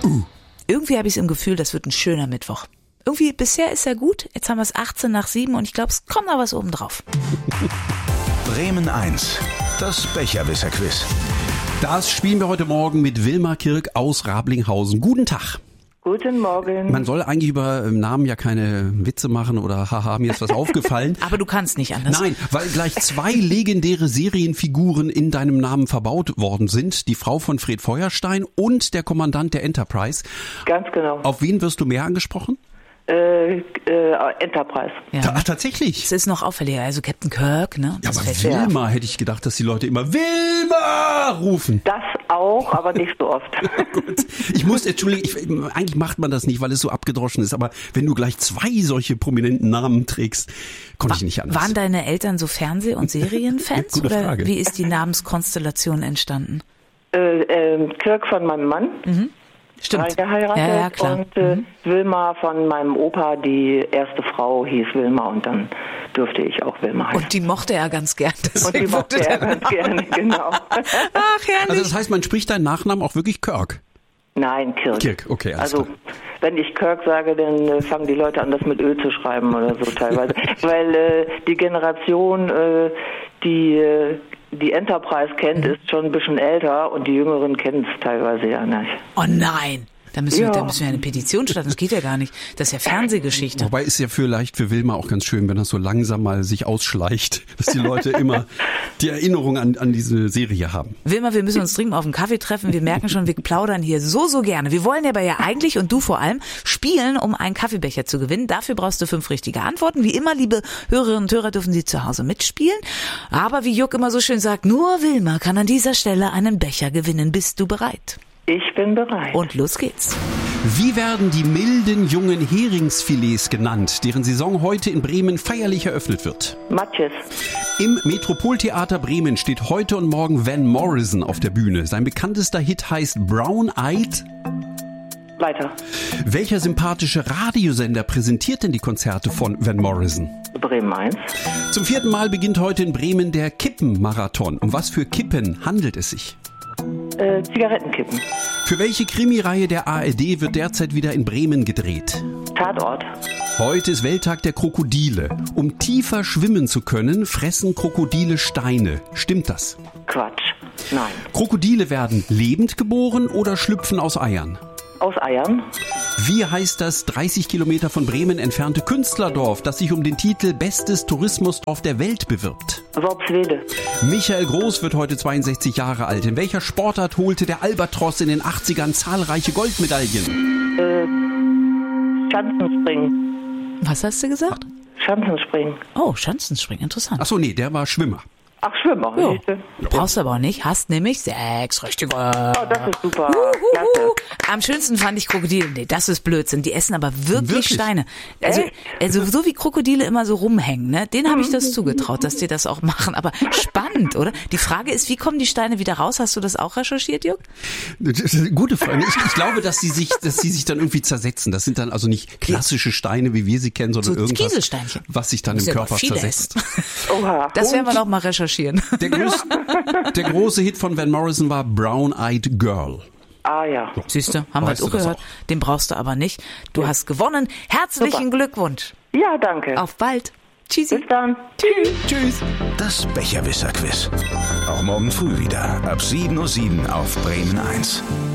Irgendwie habe ich es im Gefühl, das wird ein schöner Mittwoch. Irgendwie, bisher ist er gut. Jetzt haben wir es 18:07 und ich glaube, es kommt noch was oben drauf. Bremen 1, das Becherwisser-Quiz. Das spielen wir heute Morgen mit Wilma Kirk aus Rablinghausen. Guten Tag. Guten Morgen. Man soll eigentlich über Namen ja keine Witze machen oder haha, mir ist was aufgefallen. Aber du kannst nicht anders. Nein, weil gleich 2 legendäre Serienfiguren in deinem Namen verbaut worden sind. Die Frau von Fred Feuerstein und der Kommandant der Enterprise. Ganz genau. Auf wen wirst du mehr angesprochen? Enterprise. Ja. Ach, tatsächlich? Es ist noch auffälliger, also Captain Kirk, ne? Ja, Das aber fällt mir Wilma hätte ich gedacht, dass die Leute immer Wilma rufen. Das auch, aber nicht so oft. Gut. Ich muss, Entschuldigung, eigentlich macht man das nicht, weil es so abgedroschen ist, aber wenn du gleich 2 solche prominenten Namen trägst, konnte ich nicht anders. Waren deine Eltern so Fernseh- und Serienfans? Gute oder Frage. wie ist die Namenskonstellation entstanden? Kirk von meinem Mann. Stimmt. Geheiratet. Ja, klar. Und Wilma von meinem Opa, die erste Frau hieß Wilma und dann durfte ich auch Wilma heißen. Und die mochte er ganz gern. Und die mochte er ganz gerne, genau. Ach, herrlich. Also das heißt, man spricht deinen Nachnamen auch wirklich Kirk? Nein, Kirk. Kirk, okay, alles Also, klar. wenn ich Kirk sage, dann fangen die Leute an, das mit Öl zu schreiben oder so teilweise. Weil die Generation, die Enterprise kennt, ist schon ein bisschen älter und die Jüngeren kennen es teilweise ja nicht. Oh nein. Da müssen wir Ja. eine Petition starten. Das geht ja gar nicht. Das ist ja Fernsehgeschichte. Wobei ist ja vielleicht für Wilma auch ganz schön, wenn das so langsam mal sich ausschleicht, dass die Leute immer die Erinnerung an diese Serie haben. Wilma, wir müssen uns dringend auf einen Kaffee treffen. Wir merken schon, wir plaudern hier so gerne. Wir wollen aber ja eigentlich, und du vor allem, spielen, um einen Kaffeebecher zu gewinnen. Dafür brauchst du 5 richtige Antworten. Wie immer, liebe Hörerinnen und Hörer, dürfen Sie zu Hause mitspielen. Aber wie Juck immer so schön sagt, nur Wilma kann an dieser Stelle einen Becher gewinnen. Bist du bereit? Ich bin bereit. Und los geht's. Wie werden die milden jungen Heringsfilets genannt, deren Saison heute in Bremen feierlich eröffnet wird? Matjes. Im Metropoltheater Bremen steht heute und morgen Van Morrison auf der Bühne. Sein bekanntester Hit heißt Brown Eyed. Weiter. Welcher sympathische Radiosender präsentiert denn die Konzerte von Van Morrison? Bremen 1. Zum 4. Mal beginnt heute in Bremen der Kippenmarathon. Um was für Kippen handelt es sich? Zigarettenkippen. Für welche Krimireihe der ARD wird derzeit wieder in Bremen gedreht? Tatort. Heute ist Welttag der Krokodile. Um tiefer schwimmen zu können, fressen Krokodile Steine. Stimmt das? Quatsch. Nein. Krokodile werden lebend geboren oder schlüpfen aus Eiern? Aus Eiern. Wie heißt das 30 Kilometer von Bremen entfernte Künstlerdorf, das sich um den Titel Bestes Tourismusdorf der Welt bewirbt? Worpswede. Michael Groß wird heute 62 Jahre alt. In welcher Sportart holte der Albatros in den 80ern zahlreiche Goldmedaillen? Schanzenspringen. Was hast du gesagt? Schanzenspringen. Oh, Schanzenspringen, interessant. Achso, nee, der war Schwimmer. Ach, Schwimmer. Ja. Siehste. Brauchst du aber auch nicht. Hast nämlich 6 richtige. Oh, das ist super. Klasse. Am schönsten fand ich Krokodile. Nee, das ist Blödsinn. Die essen aber wirklich Steine. Also so wie Krokodile immer so rumhängen, ne? Denen habe ich das zugetraut, dass die das auch machen. Aber spannend, oder? Die Frage ist, wie kommen die Steine wieder raus? Hast du das auch recherchiert, Jörg? Gute Frage. Ich glaube, dass sie sich dann irgendwie zersetzen. Das sind dann also nicht klassische Steine, wie wir sie kennen, sondern So irgendwas, Kieselsteinchen. was sich dann Muss im ja aber Körper viele zersetzt. Oha. Das werden wir noch mal recherchieren. Der große Hit von Van Morrison war Brown Eyed Girl. Ah ja. Siehst du, haben wir Weißt jetzt auch du das gehört. auch? Den brauchst du aber nicht. Du hast gewonnen. Herzlichen Glückwunsch. Ja, danke. Auf bald. Tschüssi. Bis dann. Tschüss. Das Becherwisser-Quiz. Auch morgen früh wieder ab 7:07 Uhr auf Bremen 1.